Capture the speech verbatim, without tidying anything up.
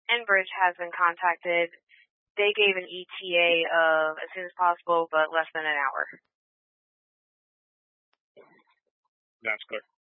Enbridge has been contacted. They gave an E T A of as soon as possible, but less than an hour. That's clear.